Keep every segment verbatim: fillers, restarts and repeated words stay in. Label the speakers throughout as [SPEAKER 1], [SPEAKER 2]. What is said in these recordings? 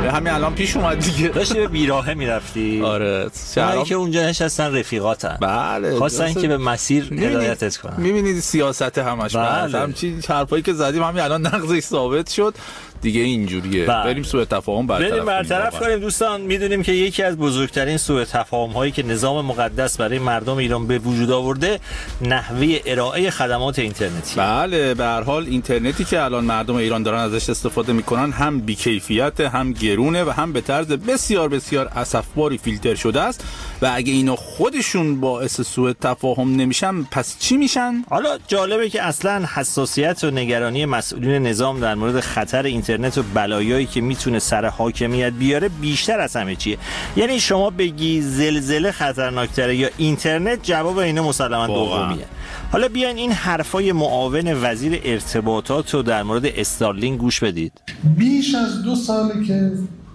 [SPEAKER 1] بله همین الان پیش اومد دیگه.
[SPEAKER 2] داشتی به بیراهه میرفتی.
[SPEAKER 1] آره
[SPEAKER 2] شهرام که اونجا نشستن رفیقاتن.
[SPEAKER 1] بله
[SPEAKER 2] خواستن که به مسیر هدایتت کنن.
[SPEAKER 1] میبینید سیاست همش بله همچین حرفایی که زدیم همین الان نقضش ثابت شد دیگه اینجوریه. بریم سوء تفاهم برطرف
[SPEAKER 2] بریم برطرف کنیم. دوستان میدونیم که یکی از بزرگترین سوء تفاهم هایی که نظام مقدس برای مردم ایران به وجود آورده نحوه ارائه خدمات اینترنتی.
[SPEAKER 1] بله به هر حال اینترنتی که الان مردم ایران دارن ازش استفاده میکنن هم بی‌کیفیت، هم گرونه و هم به طرز بسیار بسیار اسفباری فیلتر شده است و اگه اینا خودشون باعث سوء تفاهم نمیشن پس چی میشن؟
[SPEAKER 2] حالا جالبه که اصلا حساسیت و نگرانی مسئولین نظام در مورد خطر اینترنت و بلایایی که میتونه سر حاکمیت بیاره بیشتر از همه چیه. یعنی شما بگی زلزله خطرناکتره یا اینترنت، جواب اینا مسلماً دومیه. حالا بیاین این حرفای معاون وزیر ارتباطات رو در مورد استارلینک گوش بدید.
[SPEAKER 3] بیش از دو ساله که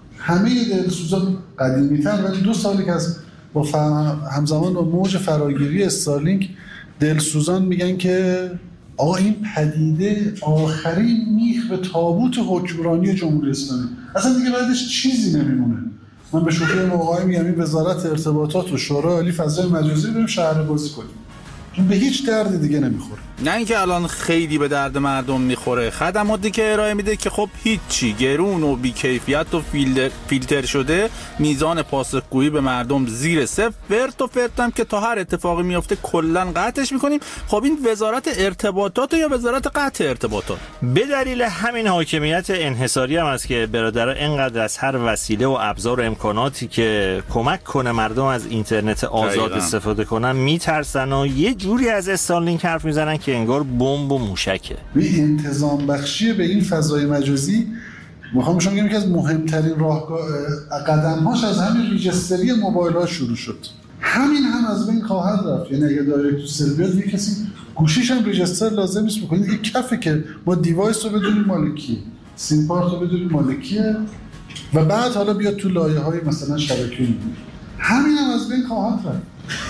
[SPEAKER 3] همه دلسوزان قدیمی‌تر ولی دو ساله که از با همزمان با موج فراگیری استارلینک دلسوزان میگن که آقا این پدیده آخرین میخ به تابوت حکمرانی جمهوری اسلامی، اصلا دیگه بعدش چیزی نمیمونه. من به شوخی موقعی میگم این وزارت ارتباطات و شورای عالی فضای مجازی بریم شهر بازی کنیم، چون به هیچ دردی دیگه نمیخوره.
[SPEAKER 1] نه اینکه الان خیلی به درد مردم میخوره، خدماتی که ارائه میده که خب هیچی، گرون و بی‌کیفیت و فیلتر, فیلتر شده، میزان پاسخگویی به مردم زیر صفر، فرت و فرتم که تا هر اتفاقی میفته کلا قطعش میکنیم. خب این وزارت ارتباطات یا وزارت قطع ارتباطات؟
[SPEAKER 2] به دلیل همین حاکمیت انحصاری هم است که برادرها اینقدر از هر وسیله و ابزار و امکاناتی که کمک کنه مردم از اینترنت آزاد استفاده کنن میترسن و یه جوری از استارلینک حرف میزنن که انگار بمب و موشکه.
[SPEAKER 3] این انتظام بخشی به این فضای مجازی میخوام شما بگم که از مهمترین راهکار قدم‌هاش از همین ریجستری موبایل‌ها شروع شد. همین هم از بین خواهد رفت. یعنی اگه دایرکت تو سل بیاد یه کسی گوشیش هم ریجستر لازم نیست بکنید، یه کفه که ما دیوایس رو بدونیم مال کیه، سیم کارت رو بدونیم مال کیه و بعد حالا بیاد تو لایه‌های مثلا شبکه‌ای. همین هم از بین خواهد رفت.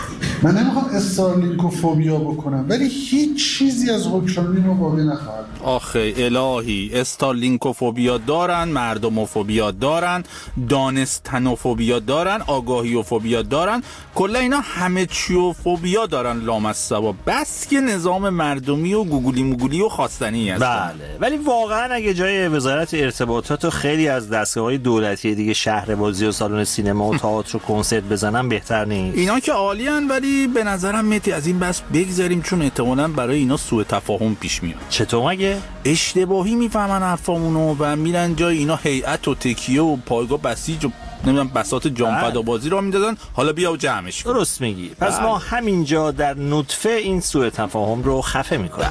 [SPEAKER 3] من نمیخوام استارلینکوفوبیا بکنم ولی هیچ چیزی از حکمرانی ما باقی نخواهد.
[SPEAKER 1] آخه الهی، استارلینکوفوبیا دارن، مردموفوبیا دارن، دانستنوفوبیا دارن، آگاهیوفوبیا دارن، کلا اینا همه چیوفوبیا دارن لامصبا. بس که نظام مردمی و گوگلی موگولی و خواستنی هست.
[SPEAKER 2] بله ولی واقعا اگه جای وزارت ارتباطات و خیلی از دستگاه‌های دولتی دیگه شهربازی و سالن سینما و تئاتر و کنسرت بزنن بهتر نیست؟
[SPEAKER 1] اینا که عالیان ولی به نظرم متی از این بس بگذاریم چون احتمالاً برای اینا سوء تفاهم پیش میاد.
[SPEAKER 2] چطور مگه؟
[SPEAKER 1] اشتباهی میفهمن حرفامونو و میرن جای اینا هیئت و تکیه و پایگاه بسیج و نمیدونم بساط جام فدابازی را میدادن، حالا بیا و جمعش کن.
[SPEAKER 2] درست میگی. پس بله. ما همینجا در نطفه این سوء تفاهم رو خفه میکنیم.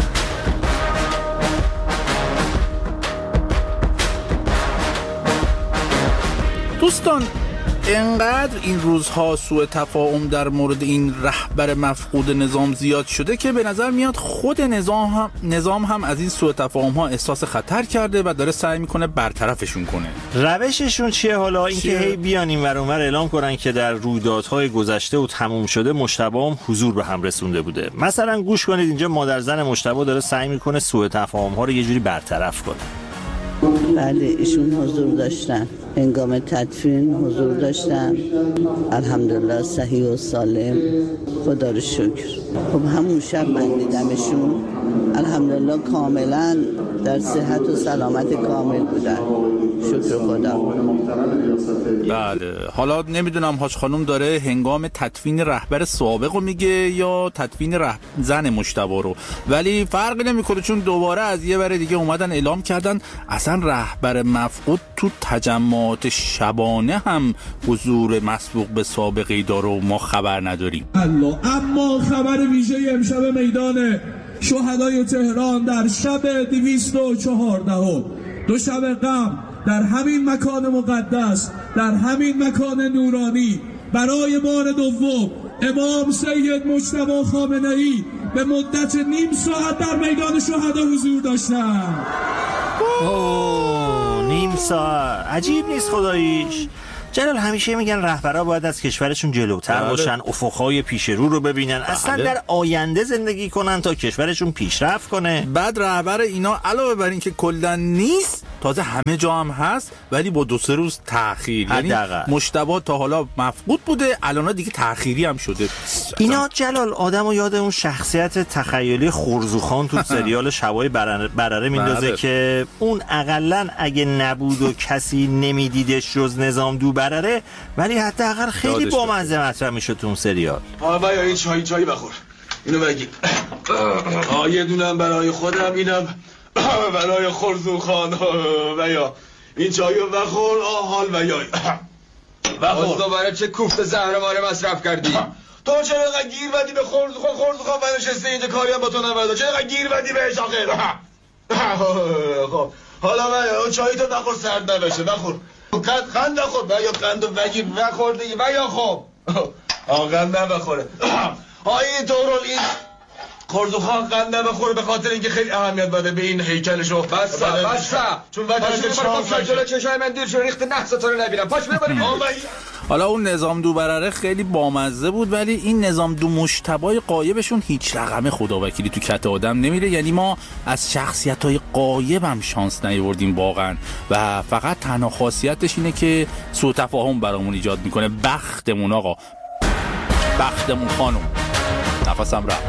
[SPEAKER 1] دوستان انقدر این روزها سوء تفاهم در مورد این رهبر مفقود نظام زیاد شده که به نظر میاد خود نظام هم نظام هم از این سوء تفاهم ها احساس خطر کرده و داره سعی میکنه برطرفشون کنه.
[SPEAKER 2] روششون چیه حالا؟ اینکه هی بیان این ور اون ور اعلام کنن که در رویدادهای گذشته و تموم شده مجتبی هم حضور به هم رسونده بوده. مثلا گوش کنید اینجا مادر زن مجتبی داره سعی میکنه سوء تفاهم ها رو یه جوری برطرف کنه.
[SPEAKER 4] بله ایشون حضور داشتن، هنگام تدفین حضور داشتن، الحمدلله صحیح و سالم، خدا رو شکر. خب همون شب من دیدمشون، الحمدلله کاملا در صحت و سلامت کامل بودن، شکر خدا.
[SPEAKER 1] بله حالا نمیدونم حاج خانم داره هنگام تدفین رهبر سابق رو میگه یا تدفین رهبر زن مجتبی رو، ولی فرقی نمیکنه چون دوباره از یه بره دیگه اومدن اعلام کردن اصلا رهبر مفقود تو تجمعات شبانه هم حضور مسبوق به سابقه‌ای داره و ما خبر نداریم.
[SPEAKER 5] الله. اما خبر ویژه امشب میدان شهدای تهران در شب دویست و چهارده دو شب قبل در همین مکان مقدس، در همین مکان نورانی، برای بار دوم امام سید مجتبی خامنه‌ای به مدت نیم ساعت در میدان شهدا حضور داشتن.
[SPEAKER 2] اوه نیم ساعت، عجیب نیست خداییش. جلال همیشه میگن رهبرها باید از کشورشون جلوتر باشن، افقهای پیش رو رو ببینن، اصلا در آینده زندگی کنن تا کشورشون پیشرفت کنه.
[SPEAKER 1] بعد رهبر اینا علاوه بر این که کلا نیست، تازه همه جا هم هست ولی با دو سه روز تأخیر. یعنی مجتبی تا حالا مفقود بوده، الان دیگه تأخیری هم شده.
[SPEAKER 2] اینا جلال آدمو یاد اون شخصیت تخیلی خرزوخان تو سریال شبای برره, برره میندازه که اون اقلن اگه نبود و کسی نمیدیدش جز نظام دو برره، ولی حداقل خیلی بامزه مطرح میشد تو اون سریال.
[SPEAKER 6] آقا یا این چای چای بخور، اینو بگی. آ یه دونم برای خودم، اینم برای خرزوخان. و یا این چایو بخور آحال و یا بخور.
[SPEAKER 7] دوباره چه کوفت زهرماره مصرف کردی؟
[SPEAKER 6] تو چرا اینقدر گیر بدی به خرزوخان؟ خرزوخان بنشسته اینجا کاری هم با تو نبرده، چرا اینقدر گیر بدی بهش آخه؟ خب حالا و چایی تو بخور سرد نبشه، بخور. قند قند بخور و یا قندو بگیر بخور دیگه و یا خب آقا قند نبخوره. آقا این طورال این خرزوخان قند نبخوره به خاطر اینکه خیلی اهمیت بده به این هیکلشو.
[SPEAKER 7] بس بس چون وجهش چهار جلو چشای من دیر شو ریخت نحس تو رو نبینم. پاش ببریم.
[SPEAKER 1] حالا اون نظام دو برره خیلی بامزه بود، ولی این نظام دو مجتبی غایبشون هیچ رقم خداوکیلی تو کت آدم نمیره. یعنی ما از شخصیت‌های غایب هم شانس نیاوردیم واقعا و فقط تنها خاصیتش اینه که سوء تفاهم برامون ایجاد میکنه. بختمون آقا، بختمون خانم. نفسم رفت.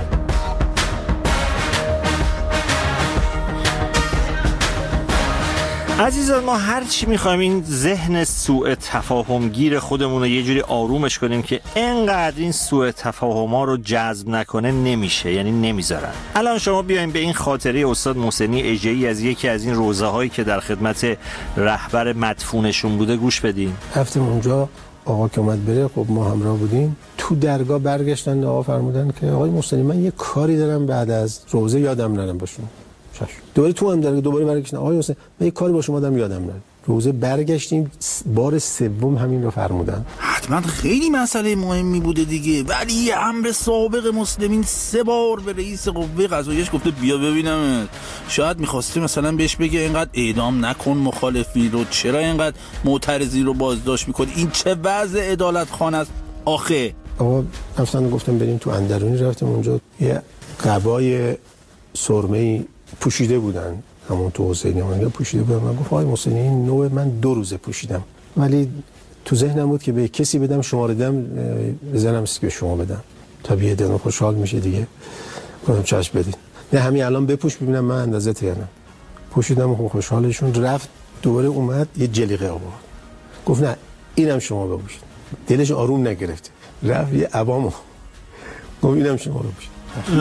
[SPEAKER 2] عزیزان ما هر چی میخوایم این ذهن سوء تفاهم گیر خودمون رو یه جوری آرومش کنیم که انقدر این سوء تفاهم‌ها رو جذب نکنه نمیشه، یعنی نمیذارن. الان شما بیایم به این خاطره استاد محسنی اژه‌ای از یکی از این روزه‌هایی که در خدمت رهبر مدفونشون بوده گوش بدین.
[SPEAKER 8] رفتیم اونجا، آقا که اومد بره، خب ما همراه بودیم. تو درگاه برگشتن آقا فرمودن که آقای محسنی من یه کاری دارم بعد از روزه یادم نرم باشون. دوباره تو هم درگاه دوباره برگشتن آقای محسنی من یه کاری با شما دارم یادم نرم. روزه برگشتیم بار سوم همین رو فرمودن.
[SPEAKER 1] حتما خیلی مسئله مهمی بوده دیگه، ولی یه امر سابق مسلمین سه بار به رئیس قوه قضاییش گفته بیا ببینم. شاید میخواسته مثلا بهش بگه اینقدر اعدام نکن مخالفی رو، چرا اینقدر معترضی رو بازداشت میکنی، این چه وضع عدالت خانه است آخه.
[SPEAKER 8] آقا رفتن گفتم بریم تو اندرونی، رفتیم اونجا یه قبای سرمه‌ای پوشیده بودن، همون تو حسینی اونجا پوشیده بودن. من گفتم آقای محسنی این نوع من دو روزه پوشیدم، ولی تو ذهنم بود که به کسی بدم شماره دم بزنم که به شما بدم تا بیه دلم خوشحال میشه دیگه. گفتم چشم بدین، نه همین الان بپوش ببینم من اندازه تیرم. پوشیدم و خوشحالشون رفت. دوباره اومد یه جلیقه آورد، گفت نه اینم شما بپوشید. دلش آروم نگرفت، رفت یه عبامو گفت اینم شما بپوشید.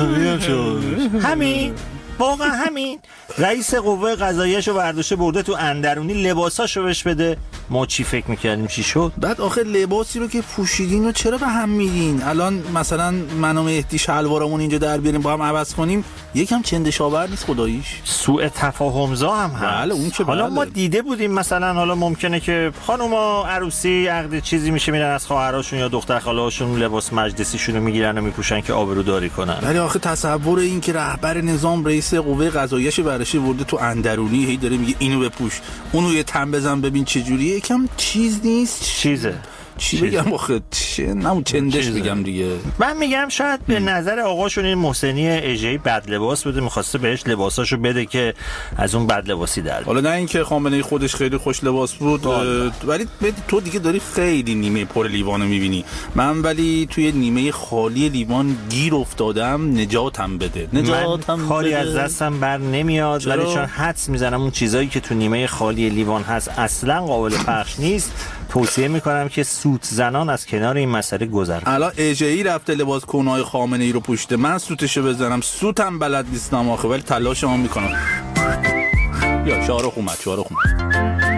[SPEAKER 2] همین واقعا همین رئیس قوه قضاییه‌شو برداشته برده تو اندرونی، لباساشو بهش بده. ما چی فکر میکردیم چی شد؟
[SPEAKER 1] بعد آخه لباسی رو که پوشیدین و چرا به هم میدین؟ الان مثلا من و مهدی شلوارمون اینجا در بیاریم با هم عوض کنیم، یکم چندشاور نیست خداییش؟
[SPEAKER 2] سوء تفاهم‌زا هم هست.
[SPEAKER 1] بله اون که
[SPEAKER 2] حالا
[SPEAKER 1] بله.
[SPEAKER 2] ما دیده بودیم مثلا حالا ممکنه که خانوما عروسی عقد چیزی میشه میرن از خواهراشون یا دختر خاله‌هاشون لباس مجلسیشون رو میگیرن و میپوشن که آبروداری کنن.
[SPEAKER 1] ولی آخه تصور این که رهبر نظام رئیس قوه قضاییه‌ش برشه ورده تو اندرونی هی داره میگه اینو بپوش اونو یه تن بزن ببین چه جوریه، یکم چیز نیست.
[SPEAKER 2] چیزه
[SPEAKER 1] چی بگم آخه چه نمون چندش بگم دیگه.
[SPEAKER 2] من میگم شاید به نظر آقاشون این محسنی اژه‌ای بد لباس بوده، می‌خواسته بهش لباساشو بده که از اون بد لباسی در.
[SPEAKER 1] حالا نه اینکه خامنه‌ای خودش خیلی خوش لباس بود، ولی تو دیگه داری خیلی نیمه پر لیوانو می‌بینی. من ولی توی نیمه خالی لیوان گیر افتادم، نجاتم بده. نجاتم
[SPEAKER 2] من کاری از دستم بر نمیاد، ولی چون حدس میزنم اون چیزایی که تو نیمه خالی لیوان هست اصلا قابل پخش نیست، توصیه میکنم که سوت زنان از کنار این مسئله گذر.
[SPEAKER 1] الان اژه‌ای رفته لباس کنای خامنه‌ای رو پوشته، من سوتشو بزنم، سوتم بلد نیستم آخه، ولی تلاشمو میکنم. یا شارخ اومد، شارخ اومد.